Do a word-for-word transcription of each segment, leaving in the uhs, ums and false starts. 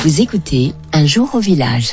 Vous écoutez Un jour au village.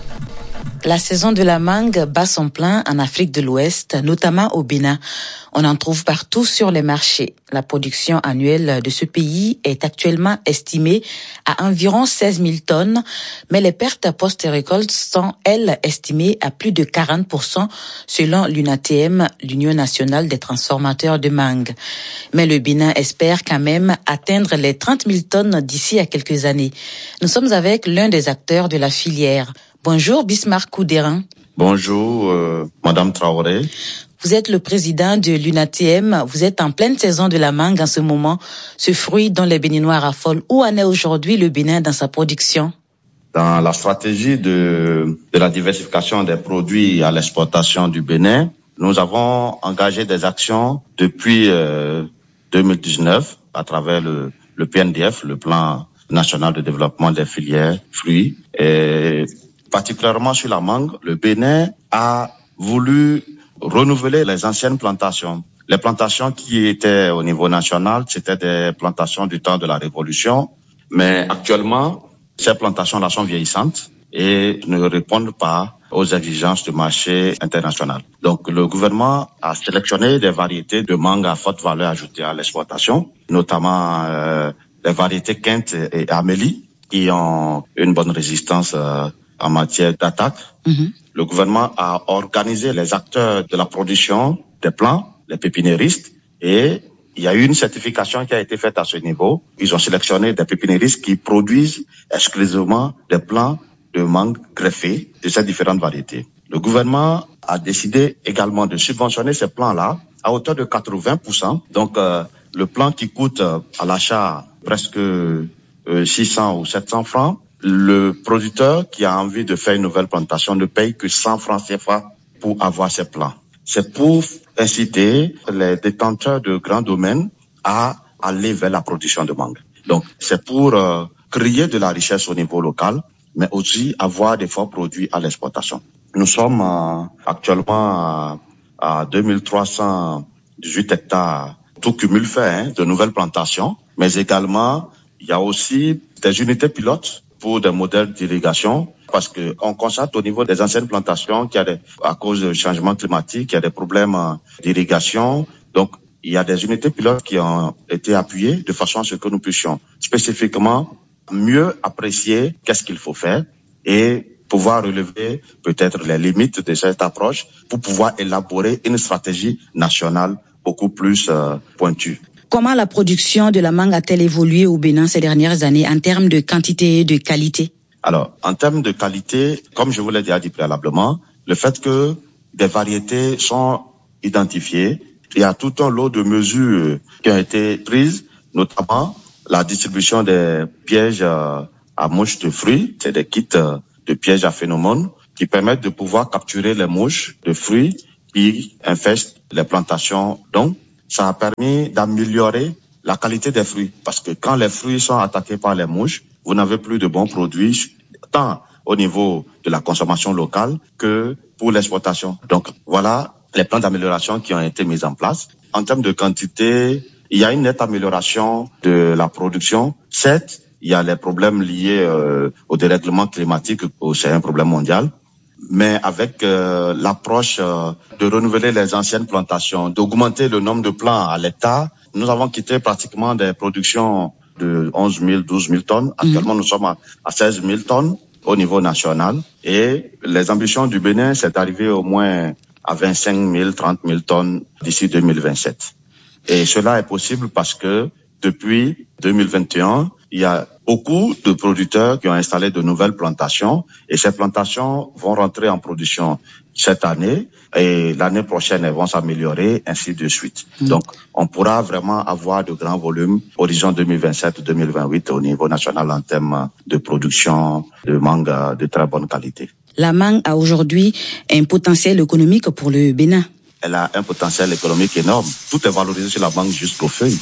La saison de la mangue bat son plein en Afrique de l'Ouest, notamment au Bénin. On en trouve partout sur les marchés. La production annuelle de ce pays est actuellement estimée à environ seize mille tonnes, mais les pertes post-récolte sont, elles, estimées à plus de quarante pour cent selon l'U N A T M, l'Union nationale des transformateurs de mangue. Mais le Bénin espère quand même atteindre les trente mille tonnes d'ici à quelques années. Nous sommes avec l'un des acteurs de la filière. Bonjour Bismarck Koudérin. Bonjour euh, Madame Traoré. Vous êtes le président de l'U N A T M. Vous êtes en pleine saison de la mangue en ce moment. Ce fruit dont les Béninois raffolent. Où en est aujourd'hui le Bénin dans sa production? Dans la stratégie de, de la diversification des produits à l'exportation du Bénin, nous avons engagé des actions depuis euh, deux mille dix-neuf à travers le, le P N D F, le Plan national de développement des filières fruits. Et particulièrement sur la mangue, le Bénin a voulu renouveler les anciennes plantations. Les plantations qui étaient au niveau national, c'était des plantations du temps de la Révolution. Mais actuellement, ces plantations-là sont vieillissantes et ne répondent pas aux exigences du marché international. Donc, le gouvernement a sélectionné des variétés de mangue à forte valeur ajoutée à l'exportation, notamment euh, les variétés Quinte et Amélie, qui ont une bonne résistance euh, en matière d'attaque. Mm-hmm. Le gouvernement a organisé les acteurs de la production des plants, les pépiniéristes, et il y a eu une certification qui a été faite à ce niveau. Ils ont sélectionné des pépiniéristes qui produisent exclusivement des plants de mangue greffés de ces différentes variétés. Le gouvernement a décidé également de subventionner ces plants-là à hauteur de quatre-vingts pour cent. Donc, euh, le plant qui coûte euh, à l'achat presque euh, six cents ou sept cents francs, le producteur qui a envie de faire une nouvelle plantation ne paye que cent francs C F A pour avoir ces plants. C'est pour inciter les détenteurs de grands domaines à aller vers la production de mangue. Donc, c'est pour euh, créer de la richesse au niveau local, mais aussi avoir des forts produits à l'exportation. Nous sommes euh, actuellement à, à deux mille trois cent dix-huit hectares, tout cumul fait, hein, de nouvelles plantations, mais également, il y a aussi des unités pilotes pour des modèles d'irrigation, parce que on constate au niveau des anciennes plantations qu'il y a des, à cause du changement climatique, il y a des problèmes d'irrigation. Donc, il y a des unités pilotes qui ont été appuyées de façon à ce que nous puissions spécifiquement mieux apprécier qu'est-ce qu'il faut faire et pouvoir relever peut-être les limites de cette approche pour pouvoir élaborer une stratégie nationale beaucoup plus euh, pointue. Comment la production de la mangue a-t-elle évolué au Bénin ces dernières années en termes de quantité et de qualité? Alors, en termes de qualité, comme je vous l'ai déjà dit préalablement, le fait que des variétés sont identifiées, il y a tout un lot de mesures qui ont été prises, notamment la distribution des pièges à mouches de fruits, c'est des kits de pièges à phéromones qui permettent de pouvoir capturer les mouches de fruits qui infestent les plantations. Donc, ça a permis d'améliorer la qualité des fruits. Parce que quand les fruits sont attaqués par les mouches, vous n'avez plus de bons produits, tant au niveau de la consommation locale que pour l'exportation. Donc voilà les plans d'amélioration qui ont été mis en place. En termes de quantité, il y a une nette amélioration de la production. Certes, il y a les problèmes liés euh, au dérèglement climatique, c'est un problème mondial. Mais avec euh, l'approche euh, de renouveler les anciennes plantations, d'augmenter le nombre de plants à l'hectare, nous avons quitté pratiquement des productions de onze mille, douze mille tonnes. Actuellement, mmh. nous sommes à, à seize mille tonnes au niveau national. Et les ambitions du Bénin, c'est d'arriver au moins à vingt-cinq mille, trente mille tonnes d'ici deux mille vingt-sept. Et cela est possible parce que depuis deux mille vingt et un, il y a beaucoup de producteurs qui ont installé de nouvelles plantations et ces plantations vont rentrer en production cette année et l'année prochaine, elles vont s'améliorer, ainsi de suite. Mmh. Donc, on pourra vraiment avoir de grands volumes horizon deux mille vingt-sept deux mille vingt-huit au niveau national en termes de production de mangue de très bonne qualité. La mangue a aujourd'hui un potentiel économique pour le Bénin. Elle a un potentiel économique énorme. Tout est valorisé sur la mangue jusqu'aux feuilles.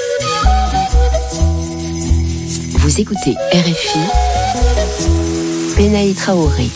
Vous écoutez R F I, Benaï Traoré.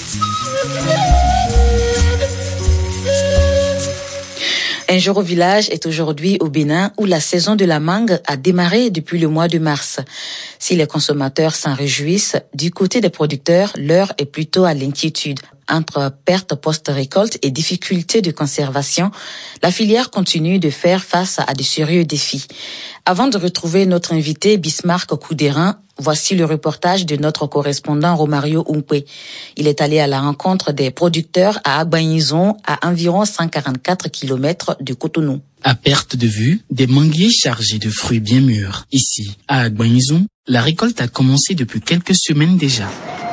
Un jour au village est aujourd'hui au Bénin où la saison de la mangue a démarré depuis le mois de mars. Si les consommateurs s'en réjouissent, du côté des producteurs, l'heure est plutôt à l'inquiétude. Entre pertes post-récolte et difficultés de conservation, la filière continue de faire face à de sérieux défis. Avant de retrouver notre invité Bismarck Koudérin, voici le reportage de notre correspondant Romario Umpe. Il est allé à la rencontre des producteurs à Agbanizon, à environ cent quarante-quatre kilomètres de Cotonou. À perte de vue, des manguiers chargés de fruits bien mûrs. Ici, à Agbanizon, la récolte a commencé depuis quelques semaines déjà.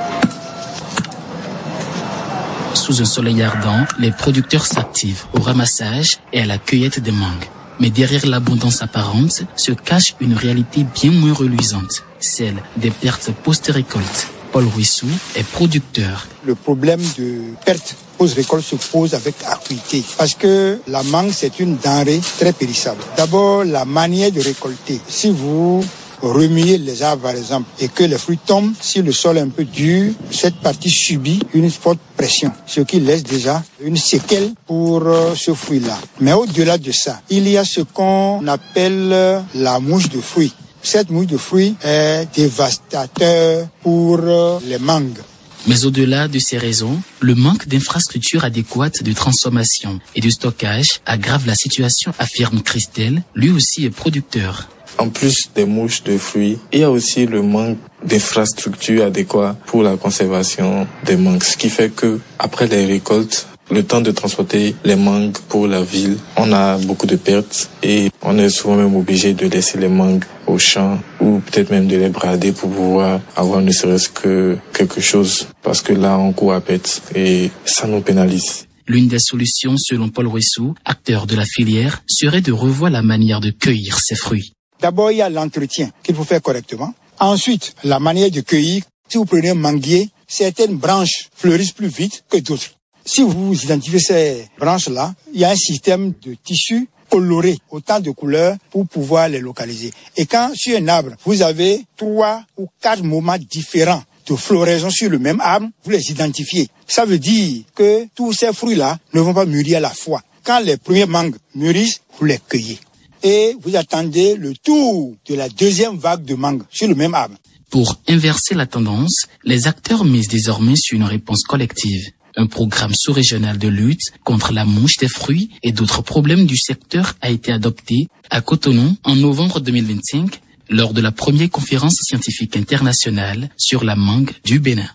Sous un soleil ardent, les producteurs s'activent au ramassage et à la cueillette des mangues. Mais derrière l'abondance apparente se cache une réalité bien moins reluisante, celle des pertes post-récolte. Paul Ruissou est producteur. Le problème de perte post-récolte se pose avec acuité parce que la mangue, c'est une denrée très périssable. D'abord, la manière de récolter. Si vous remuer les arbres par exemple et que les fruits tombent, si le sol est un peu dur, cette partie subit une forte pression, ce qui laisse déjà une séquelle pour euh, ce fruit-là. Mais au-delà de ça, il y a ce qu'on appelle la mouche de fruits. Cette mouche de fruits est dévastateur pour euh, les mangues. Mais au-delà de ces raisons, le manque d'infrastructures adéquates de transformation et de stockage aggrave la situation, affirme Christelle, lui aussi est producteur. En plus des mouches de fruits, il y a aussi le manque d'infrastructures adéquates pour la conservation des mangues. Ce qui fait que, après les récoltes, le temps de transporter les mangues pour la ville, on a beaucoup de pertes et on est souvent même obligé de laisser les mangues au champ ou peut-être même de les brader pour pouvoir avoir ne serait-ce que quelque chose parce que là, on court à perte et ça nous pénalise. L'une des solutions, selon Paul Ruissou, acteur de la filière, serait de revoir la manière de cueillir ces fruits. D'abord, il y a l'entretien qu'il faut faire correctement. Ensuite, la manière de cueillir. Si vous prenez un manguier, certaines branches fleurissent plus vite que d'autres. Si vous identifiez ces branches-là, il y a un système de tissus colorés, autant de couleurs pour pouvoir les localiser. Et quand sur un arbre, vous avez trois ou quatre moments différents de floraison sur le même arbre, vous les identifiez. Ça veut dire que tous ces fruits-là ne vont pas mûrir à la fois. Quand les premiers mangues mûrissent, vous les cueillez. Et vous attendez le tour de la deuxième vague de mangue sur le même arbre. Pour inverser la tendance, les acteurs misent désormais sur une réponse collective. Un programme sous-régional de lutte contre la mouche des fruits et d'autres problèmes du secteur a été adopté à Cotonou en novembre deux mille vingt-cinq lors de la première conférence scientifique internationale sur la mangue du Bénin.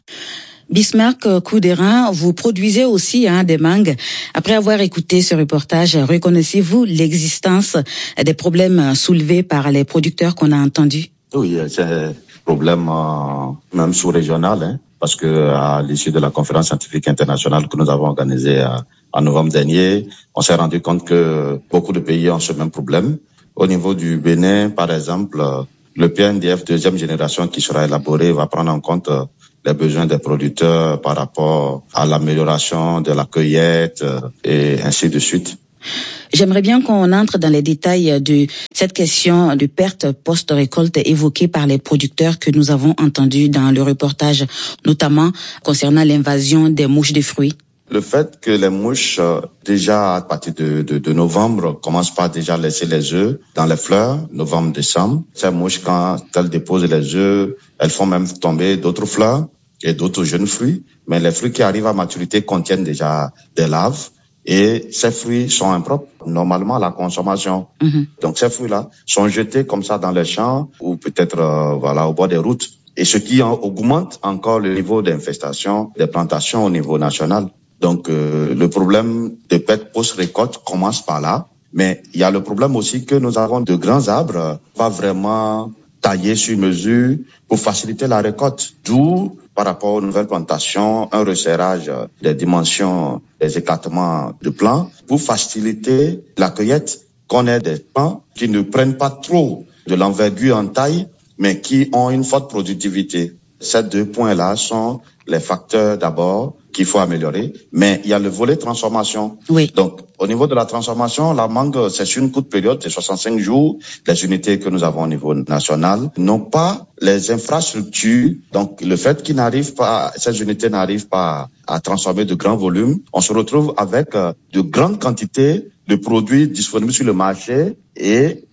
Bismarck Koudérin, vous produisez aussi hein, des mangues. Après avoir écouté ce reportage, reconnaissez-vous l'existence des problèmes soulevés par les producteurs qu'on a entendus? Oui, c'est un problème euh, même sous-régional, hein, parce que à l'issue de la conférence scientifique internationale que nous avons organisée à, en novembre dernier, on s'est rendu compte que beaucoup de pays ont ce même problème. Au niveau du Bénin, par exemple, le P N D F deuxième génération qui sera élaboré va prendre en compte euh, les besoins des producteurs par rapport à l'amélioration de la cueillette et ainsi de suite. J'aimerais bien qu'on entre dans les détails de cette question de perte post-récolte évoquée par les producteurs que nous avons entendu dans le reportage, notamment concernant l'invasion des mouches de fruits. Le fait que les mouches, déjà à partir de, de, de novembre, commencent par déjà laisser les œufs dans les fleurs, novembre-décembre. Ces mouches, quand elles déposent les œufs, elles font même tomber d'autres fleurs et d'autres jeunes fruits. Mais les fruits qui arrivent à maturité contiennent déjà des larves et ces fruits sont impropres normalement à la consommation. Mm-hmm. Donc ces fruits-là sont jetés comme ça dans les champs ou peut-être euh, voilà au bord des routes. Et ce qui en augmente encore le niveau d'infestation des plantations au niveau national. Donc, euh, le problème de perte post-récolte commence par là. Mais il y a le problème aussi que nous avons de grands arbres, pas vraiment taillés sur mesure pour faciliter la récolte. D'où, par rapport aux nouvelles plantations, un resserrage des dimensions des écartements de plants pour faciliter la cueillette, qu'on ait des plants qui ne prennent pas trop de l'envergure en taille, mais qui ont une forte productivité. Ces deux points-là sont les facteurs d'abord qu'il faut améliorer, mais il y a le volet transformation. Oui. Donc, au niveau de la transformation, la mangue, c'est sur une courte période de soixante-cinq jours. Les unités que nous avons au niveau national n'ont pas les infrastructures. Donc, le fait qu'ils n'arrivent pas, ces unités n'arrivent pas à transformer de grands volumes, on se retrouve avec de grandes quantités de produits disponibles sur le marché et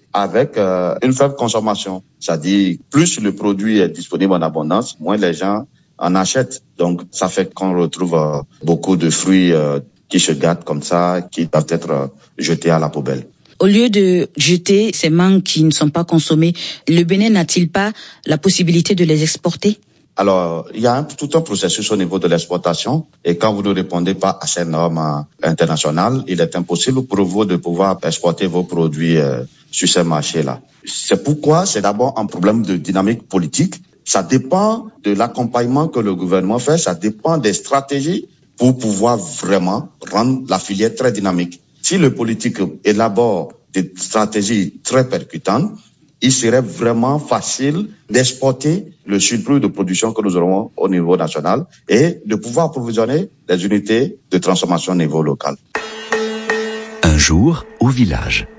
avec euh, une faible consommation. C'est-à-dire, plus le produit est disponible en abondance, moins les gens en achètent. Donc, ça fait qu'on retrouve euh, beaucoup de fruits euh, qui se gâtent comme ça, qui doivent être euh, jetés à la poubelle. Au lieu de jeter ces mangues qui ne sont pas consommées, le Bénin n'a-t-il pas la possibilité de les exporter? Alors, il y a un, tout un processus au niveau de l'exportation et quand vous ne répondez pas à ces normes internationales, il est impossible pour vous de pouvoir exporter vos produits euh, sur ces marchés-là. C'est pourquoi c'est d'abord un problème de dynamique politique. Ça dépend de l'accompagnement que le gouvernement fait, ça dépend des stratégies pour pouvoir vraiment rendre la filière très dynamique. Si le politique élabore des stratégies très percutantes, il serait vraiment facile d'exporter le surplus de production que nous aurons au niveau national et de pouvoir approvisionner les unités de transformation au niveau local. Un jour au village.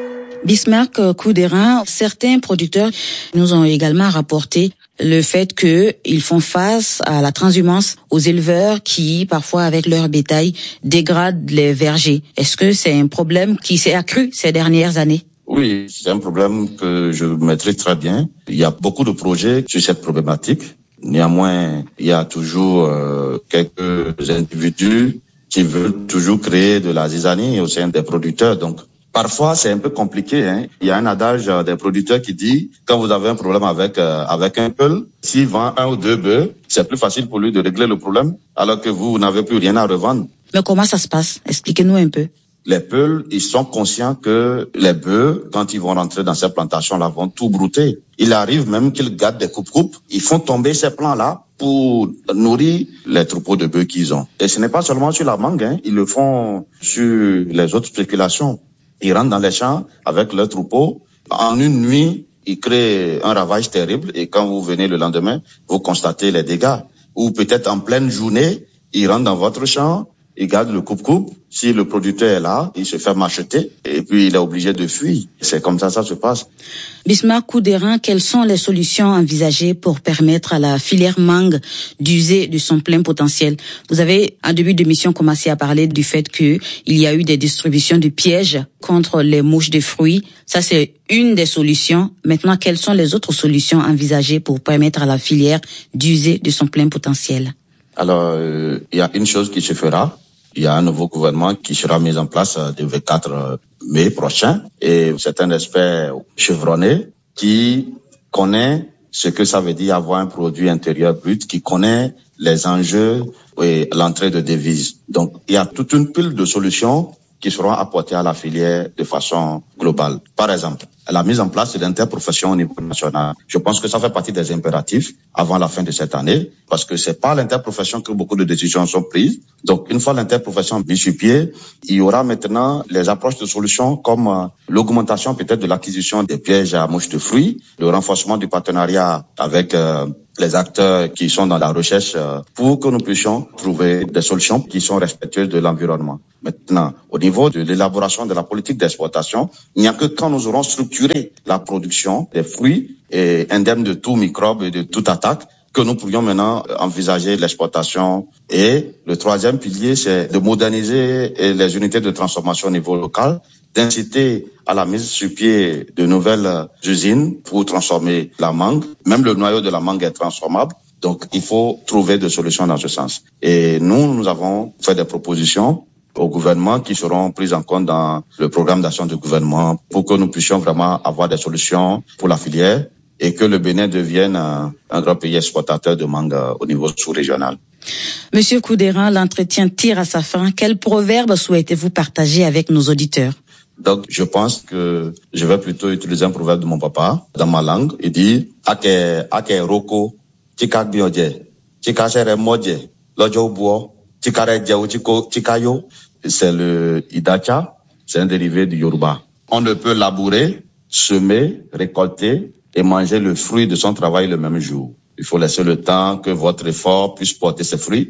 Bismarck Couderin, certains producteurs nous ont également rapporté le fait qu'ils font face à la transhumance aux éleveurs qui, parfois avec leur bétail, dégradent les vergers. Est-ce que c'est un problème qui s'est accru ces dernières années? Oui, c'est un problème que je maîtrise très bien. Il y a beaucoup de projets sur cette problématique. Néanmoins, il y a toujours euh, quelques individus qui veulent toujours créer de la zizanie au sein des producteurs. Donc, parfois, c'est un peu compliqué. Hein. Il y a un adage des producteurs qui dit, quand vous avez un problème avec euh, avec un peul, s'il vend un ou deux bœufs, c'est plus facile pour lui de régler le problème, alors que vous, vous n'avez plus rien à revendre. Mais comment ça se passe? Expliquez-nous un peu. Les peuls, ils sont conscients que les bœufs, quand ils vont rentrer dans ces plantations-là, vont tout brouter. Il arrive même qu'ils gardent des coupes-coupes. Ils font tomber ces plants-là pour nourrir les troupeaux de bœufs qu'ils ont. Et ce n'est pas seulement sur la mangue, hein. Ils le font sur les autres spéculations. Ils rentrent dans les champs avec leurs troupeaux. En une nuit, ils créent un ravage terrible. Et quand vous venez le lendemain, vous constatez les dégâts. Ou peut-être en pleine journée, ils rentrent dans votre champ, il garde le coupe-coupe. Si le producteur est là, il se fait macheter et puis il est obligé de fuir. C'est comme ça ça se passe. Bismarck Couderin, quelles sont les solutions envisagées pour permettre à la filière mangue d'user de son plein potentiel? Vous avez, en début d'émission, commencé à parler du fait que il y a eu des distributions de pièges contre les mouches de fruits. Ça, c'est une des solutions. Maintenant, quelles sont les autres solutions envisagées pour permettre à la filière d'user de son plein potentiel? Alors, euh, il y a une chose qui se fera. Il y a un nouveau gouvernement qui sera mis en place le vingt-quatre mai prochain et c'est un expert chevronné qui connaît ce que ça veut dire avoir un produit intérieur brut, qui connaît les enjeux et l'entrée de devises. Donc, il y a toute une pile de solutions qui seront apportées à la filière de façon globale. Par exemple, la mise en place de l'interprofession au niveau national. Je pense que ça fait partie des impératifs avant la fin de cette année, parce que c'est par l'interprofession que beaucoup de décisions sont prises. Donc, une fois l'interprofession mise sur pied, il y aura maintenant les approches de solutions comme euh, l'augmentation peut-être de l'acquisition des pièges à mouches de fruits, le renforcement du partenariat avec euh, les acteurs qui sont dans la recherche euh, pour que nous puissions trouver des solutions qui sont respectueuses de l'environnement. Maintenant, au niveau de l'élaboration de la politique d'exportation, il n'y a que quand nous aurons structuré la production des fruits et indemne de tout microbe et de toute attaque que nous pourrions maintenant envisager l'exportation. Et le troisième pilier, c'est de moderniser les unités de transformation au niveau local, d'inciter à la mise sur pied de nouvelles usines pour transformer la mangue. Même le noyau de la mangue est transformable. Donc, il faut trouver des solutions dans ce sens. Et nous, nous avons fait des propositions au gouvernement qui seront prises en compte dans le programme d'action du gouvernement pour que nous puissions vraiment avoir des solutions pour la filière et que le Bénin devienne un, un grand pays exportateur de mangue au niveau sous-régional. Monsieur Couderin, l'entretien tire à sa fin. Quel proverbe souhaitez-vous partager avec nos auditeurs? Donc, je pense que je vais plutôt utiliser un proverbe de mon papa dans ma langue. Il dit, Ake, ake roko, tika biodje, tika sere modje, lojo buo, tikare djao, tiko, tikayo. C'est le Idacha, c'est un dérivé du Yoruba. On ne peut labourer, semer, récolter et manger le fruit de son travail le même jour. Il faut laisser le temps que votre effort puisse porter ses fruits.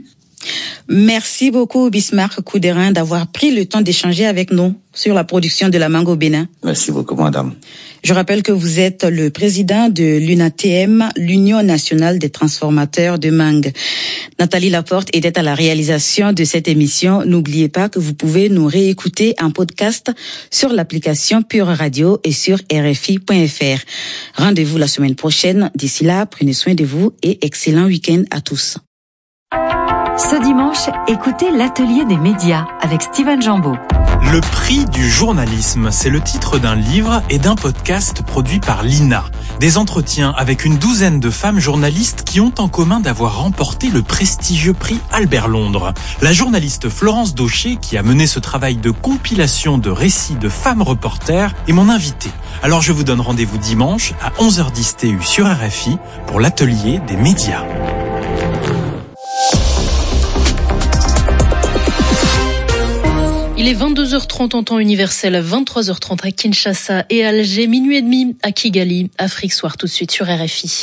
Merci beaucoup, Bismarck Couderin, d'avoir pris le temps d'échanger avec nous sur la production de la mangue au Bénin. Merci beaucoup, madame. Je rappelle que vous êtes le président de l'U N A T M, l'Union nationale des transformateurs de mangue. Nathalie Laporte était à la réalisation de cette émission. N'oubliez pas que vous pouvez nous réécouter en podcast sur l'application Pure Radio et sur R F I point F R. Rendez-vous la semaine prochaine. D'ici là, prenez soin de vous et excellent week-end à tous. Ce dimanche, écoutez l'Atelier des médias avec Steven Jambeau. Le prix du journalisme, c'est le titre d'un livre et d'un podcast produit par l'I N A. Des entretiens avec une douzaine de femmes journalistes qui ont en commun d'avoir remporté le prestigieux prix Albert Londres. La journaliste Florence Daucher, qui a mené ce travail de compilation de récits de femmes reporters, est mon invitée. Alors je vous donne rendez-vous dimanche à onze heures dix T U sur R F I pour l'Atelier des médias. Il est vingt-deux heures trente en temps universel, vingt-trois heures trente à Kinshasa et Alger, minuit et demi à Kigali. Afrique Soir tout de suite sur R F I.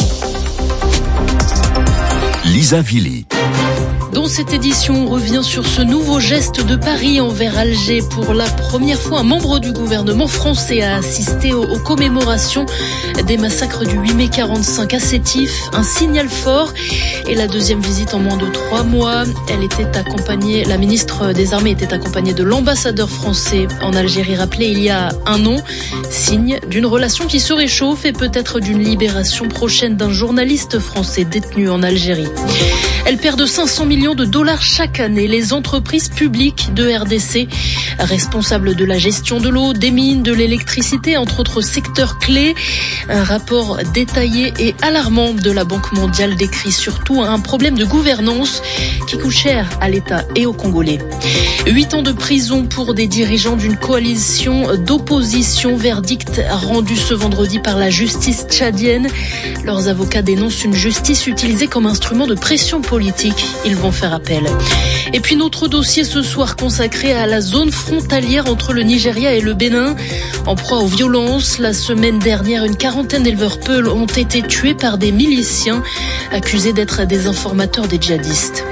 Lisa Villy. Dans cette édition, on revient sur ce nouveau geste de Paris envers Alger. Pour la première fois, un membre du gouvernement français a assisté aux, aux commémorations des massacres du huit mai quarante-cinq à Sétif. Un signal fort. Et la deuxième visite en moins de trois mois. Elle était accompagnée, la ministre des Armées était accompagnée de l'ambassadeur français en Algérie, rappelé il y a un an. Signe d'une relation qui se réchauffe et peut-être d'une libération prochaine d'un journaliste français détenu en Algérie. Elle perd de cinq cents millions de dollars chaque année. Les entreprises publiques de R D C, responsables de la gestion de l'eau, des mines, de l'électricité, entre autres secteurs clés. Un rapport détaillé et alarmant de la Banque mondiale décrit surtout un problème de gouvernance qui coûte cher à l'État et aux Congolais. Huit ans de prison pour des dirigeants d'une coalition d'opposition. Verdict rendu ce vendredi par la justice tchadienne. Leurs avocats dénoncent une justice utilisée comme instrument de pression politique. Ils vont faire appel. Et puis notre dossier ce soir consacré à la zone frontalière entre le Nigeria et le Bénin. En proie aux violences, la semaine dernière, une quarantaine d'éleveurs Peuls ont été tués par des miliciens accusés d'être des informateurs des djihadistes.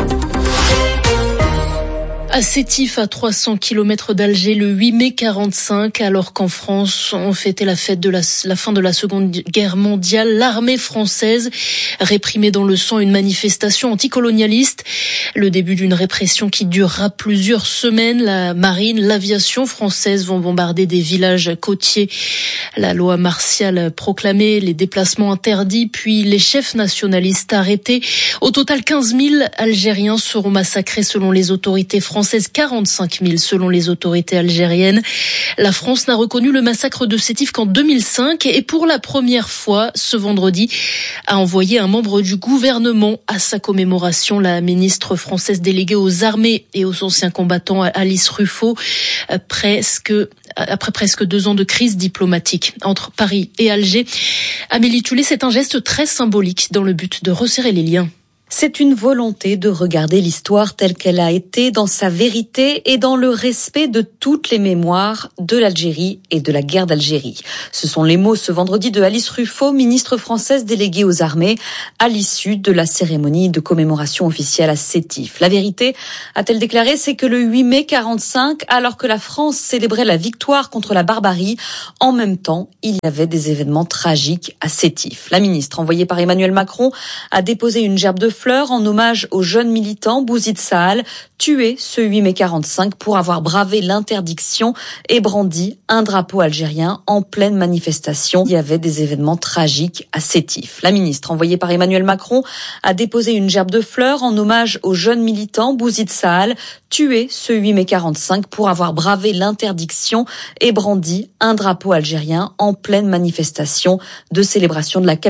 À Sétif, à trois cents kilomètres d'Alger, le huit mai quarante-cinq, alors qu'en France, on fêtait la fête de la, la fin de la Seconde Guerre mondiale, l'armée française réprimait dans le sang une manifestation anticolonialiste. Le début d'une répression qui durera plusieurs semaines. La marine, l'aviation française vont bombarder des villages côtiers. La loi martiale proclamée, les déplacements interdits, puis les chefs nationalistes arrêtés. Au total, quinze mille Algériens seront massacrés selon les autorités françaises. quarante-cinq mille selon les autorités algériennes. La France n'a reconnu le massacre de Sétif qu'en deux mille cinq et pour la première fois ce vendredi a envoyé un membre du gouvernement à sa commémoration. La ministre française déléguée aux armées et aux anciens combattants Alice Ruffo, presque, après presque deux ans de crise diplomatique entre Paris et Alger. Amélie Tullet, c'est un geste très symbolique dans le but de resserrer les liens. C'est une volonté de regarder l'histoire telle qu'elle a été, dans sa vérité et dans le respect de toutes les mémoires de l'Algérie et de la guerre d'Algérie. Ce sont les mots ce vendredi de Alice Ruffo, ministre française déléguée aux armées, à l'issue de la cérémonie de commémoration officielle à Sétif. La vérité, a-t-elle déclaré, c'est que le huit mai quarante-cinq, alors que la France célébrait la victoire contre la barbarie, en même temps, il y avait des événements tragiques à Sétif. La ministre, envoyée par Emmanuel Macron, a déposé une gerbe de fleurs en hommage au jeune militant Bouzid Sahal, tué ce huit mai quarante-cinq pour avoir bravé l'interdiction et brandi un drapeau algérien en pleine manifestation. Il y avait des événements tragiques à Sétif. La ministre, envoyée par Emmanuel Macron, a déposé une gerbe de fleurs en hommage au jeune militant Bouzid Sahal, tué ce huit mai quarante-cinq pour avoir bravé l'interdiction et brandi un drapeau algérien en pleine manifestation de célébration de la